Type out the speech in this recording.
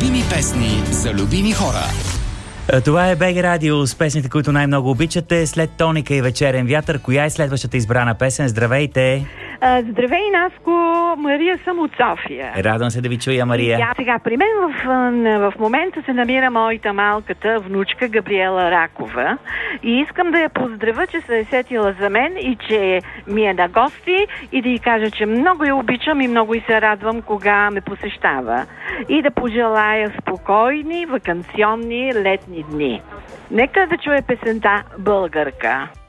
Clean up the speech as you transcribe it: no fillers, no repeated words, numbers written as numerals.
Любими песни за любими хора. Това е БГ Радио с песните, които най-много обичате. След Тоника и Вечерен вятър, коя е следващата избрана песен? Здравейте! Здравей, Наско! Мария съм от София. Радвам се да ви чуя, Мария. Сега, при мен в момента се намира моята малката внучка Габриела Ракова и искам да я поздравя, че се е сетила за мен и че ми е на гости и да й кажа, че много я обичам и много й се радвам, кога ме посещава. И да пожелая спокойни, ваканционни летни дни. Нека да чуе песента "Българка".